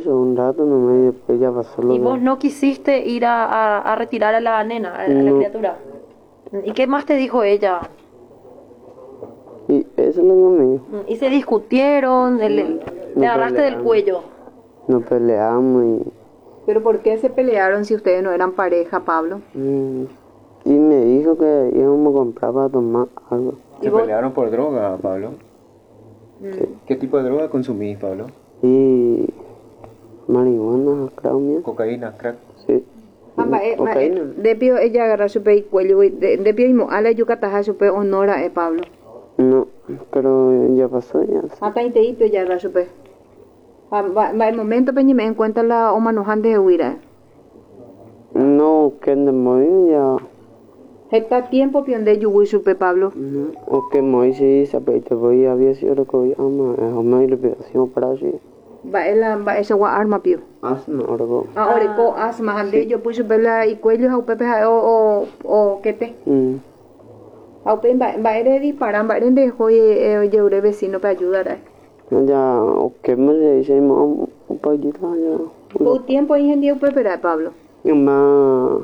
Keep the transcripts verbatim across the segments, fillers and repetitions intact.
eso un rato nomás y después ya pasó lo ¿Y que... vos no quisiste ir a, a, a retirar a la nena, a, a la No. criatura? ¿Y qué más te dijo ella? Y eso es lo que me dijo. ¿Y se discutieron? ¿Le, le No agarraste del peleamos. cuello? Nos peleamos y... ¿Pero por qué se pelearon si ustedes no eran pareja, Pablo? mm, Y me dijo que íbamos a comprar para tomar algo. ¿Se ¿Y vos? pelearon por droga, Pablo? Mm. ¿Qué tipo de droga consumís, Pablo? Y... marihuana, creo mío. ¿Cocaína, crack? Sí. Amba, eh, ma, eh, Cocaína. depio ella agarra su pe y cuello, y de- depio y mo ala yucataja su pe honora, eh, Pablo. No, pero ya pasó ya. Hasta ahí te ipio ya agarra su pe. Ah, va, va, el momento pe ni me encuentra la omanojan de huira. No, que de morir ya... Está tiempo pionde yuwi su pe, Pablo. Ujú. O que Moisés apeite voy había sido lo que voy ama es una iluminación para allí. Va ela va esa gua arma pio. Asma orgo. Ahora ko asma ande yo puse pela y cuello au pepe o o o que te. Mm. Au pe va va ere disparan va ere de hoy eh lleure vecino para ayudar. eh. Ya, o que me dice un poquito ya. Por tiempo ingenio pepe era Pablo. Más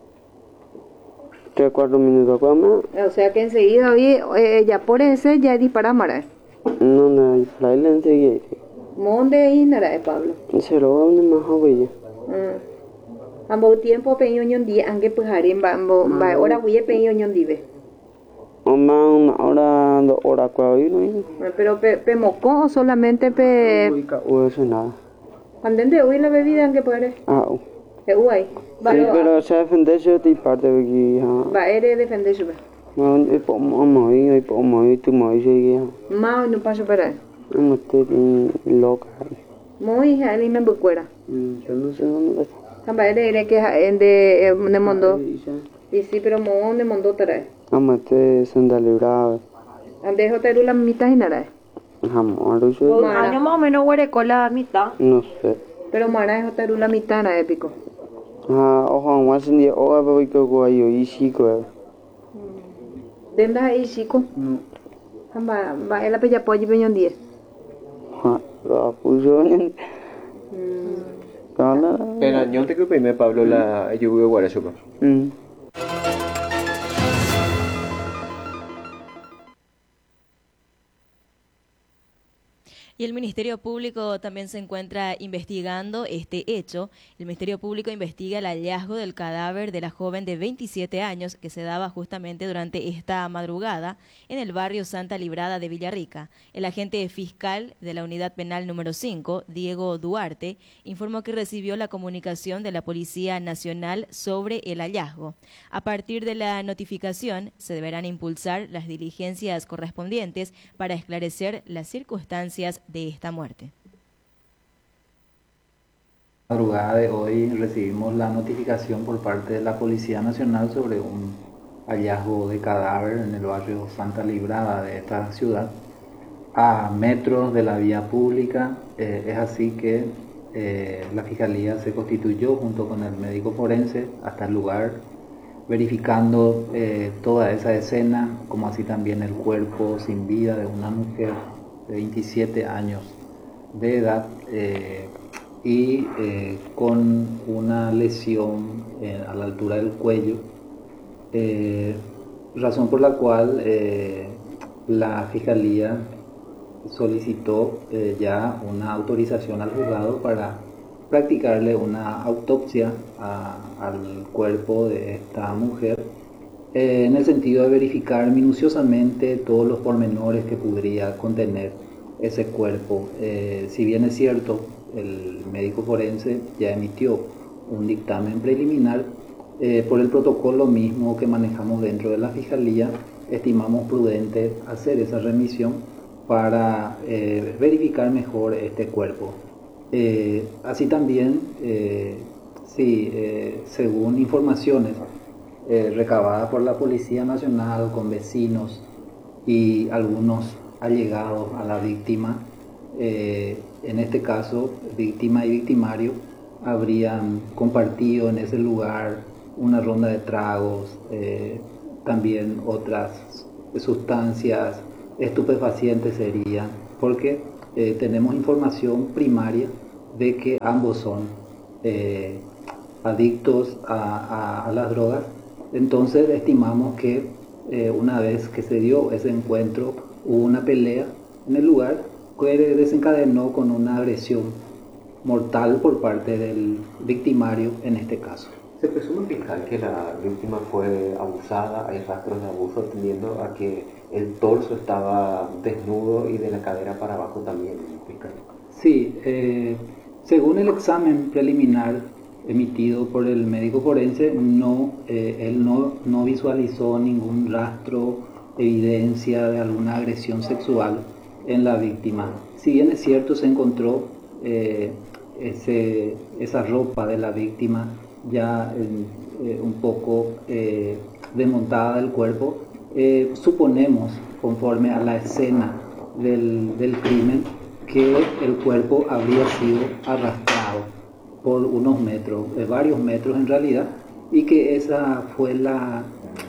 tres cuatro minutos para más. O sea que enseguida hoy eh, ya por ese ya dispara mara. No, no, para él enseguida. Monde inara eh Pablo. Se lo va a una más joven. Mm. Ambo tiempo peño ñondi ange pujarin ba ambo ba ora huye peño ñondi ve. O más una hora, dos horas cuál no. Pero pe, pe moco o solamente pe O eso nada. andende hoy la bebida ange puede. Ah, E uai. Ba sí, lo- pero se defende eso de parte de aquí. ba ere defender su. No, y por mamá y por mamá y tu mamá y Ma no paso para. no estoy loca. Muy ali me bucuera. Yo no sé dónde está. Amba ere ere que en de eh, de mondo. Y sí, pero mo de mondo tara. Vamos, este es un librado. Ande ho teru la mitad inara. Jamás, lo sé. Un Mara. año más o menos huereco la mitad. No sé. Pero mara ho teru la mitad na épico. Ah, ojo, más un día, ojo, voy que voy yo y chico. Denda ahí chico. Amba ba ela pe ya poji peñon die. Ah, lo puso en... Cala. Pero yo te creo Pablo, la lluvia de Guarachupa. Mm. Y el Ministerio Público también se encuentra investigando este hecho. El Ministerio Público investiga el hallazgo del cadáver de la joven de veintisiete años que se daba justamente durante esta madrugada en el barrio Santa Librada de Villarrica. El agente fiscal de la Unidad Penal número cinco, Diego Duarte, informó que recibió la comunicación de la Policía Nacional sobre el hallazgo. A partir de la notificación, se deberán impulsar las diligencias correspondientes para esclarecer las circunstancias de esta muerte. La madrugada de hoy recibimos la notificación por parte de la Policía Nacional sobre un hallazgo de cadáver en el barrio Santa Librada de esta ciudad, a metros de la vía pública. Eh, es así que eh, la Fiscalía se constituyó junto con el médico forense hasta el lugar, verificando eh, toda esa escena, como así también el cuerpo sin vida de una mujer de veintisiete años de edad eh, y eh, con una lesión eh, a la altura del cuello, eh, razón por la cual eh, la Fiscalía solicitó eh, ya una autorización al juzgado para practicarle una autopsia a, al cuerpo de esta mujer, eh, en el sentido de verificar minuciosamente todos los pormenores que podría contener ese cuerpo. Eh, si bien es cierto, el médico forense ya emitió un dictamen preliminar, eh, por el protocolo mismo que manejamos dentro de la Fiscalía, estimamos prudente hacer esa remisión para eh, verificar mejor este cuerpo. Eh, así también, eh, sí, eh, según informaciones eh, recabadas por la Policía Nacional con vecinos y algunos allegados a la víctima, eh, en este caso, víctima y victimario, habrían compartido en ese lugar una ronda de tragos, eh, también otras sustancias estupefacientes serían, porque eh, tenemos información primaria de que ambos son eh, adictos a, a, a las drogas. Entonces estimamos que eh, una vez que se dio ese encuentro hubo una pelea en el lugar que desencadenó con una agresión mortal por parte del victimario en este caso. ¿Se presume, fiscal, que la víctima fue abusada? ¿Hay rastros de abuso atendiendo a que el torso estaba desnudo y de la cadera para abajo también, fiscal? Sí, eh, según el examen preliminar emitido por el médico forense, no, eh, él no, no visualizó ningún rastro, evidencia de alguna agresión sexual en la víctima. Si bien es cierto, se encontró eh, ese, esa ropa de la víctima ya eh, un poco eh, desmontada del cuerpo, eh, suponemos, conforme a la escena del, del crimen, que el cuerpo habría sido arrastrado por unos metros, eh, varios metros en realidad, y que esa fue la,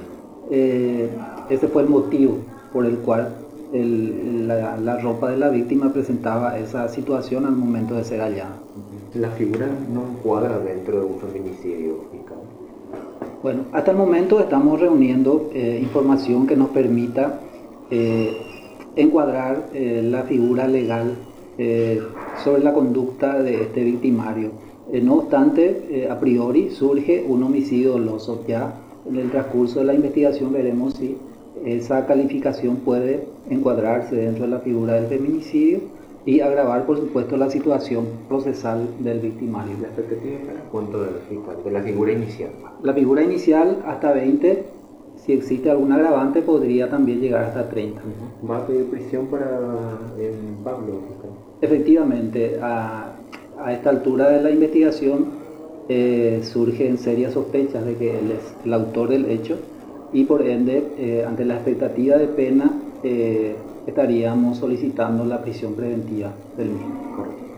eh, ese fue el motivo por el cual el, la, la ropa de la víctima presentaba esa situación al momento de ser hallada. La figura no encuadra dentro de un feminicidio, fiscal. Bueno, hasta el momento estamos reuniendo eh, información que nos permita eh, encuadrar eh, la figura legal eh, sobre la conducta de este victimario. Eh, no obstante, eh, a priori surge un homicidio doloso. Ya en el transcurso de la investigación veremos si esa calificación puede encuadrarse dentro de la figura del feminicidio y agravar, por supuesto, la situación procesal del victimario. ¿La expectativa para cuánto de, de la figura inicial? La figura inicial hasta veinte, si existe algún agravante podría también llegar hasta treinta. ¿Va a pedir prisión para eh, Pablo, fiscal? Efectivamente, a, a esta altura de la investigación eh, surgen serias sospechas de que él es el autor del hecho y por ende, eh, ante la expectativa de pena, eh, estaríamos solicitando la prisión preventiva del mismo. Correcto.